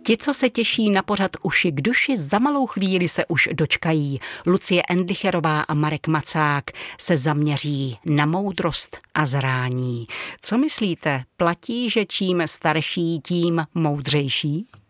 Ti, co se těší na pořad Uši k duši, za malou chvíli se už dočkají. Lucie Endlicherová a Marek Macák se zaměří na moudrost a zrání. Co myslíte, platí, že čím starší, tím moudřejší?